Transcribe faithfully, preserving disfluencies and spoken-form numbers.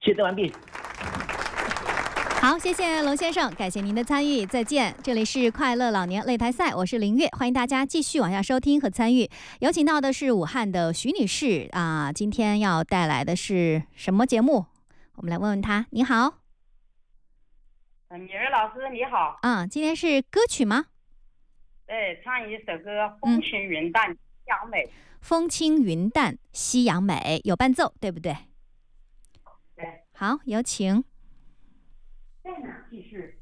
谢答完毕。 好，谢谢龙先生，感谢您的参与，再见。这里是快乐老年擂台赛，我是林月，欢迎大家继续往下收听和参与。有请到的是武汉的徐女士啊，今天要带来的是什么节目？我们来问问她。你好， 嗯，米儿老师你好。 啊，今天是歌曲吗？ 对，唱一首歌《风轻云淡夕阳美》。 风轻云淡夕阳美，有伴奏对不对？ 对。 好，有请。 在哪即是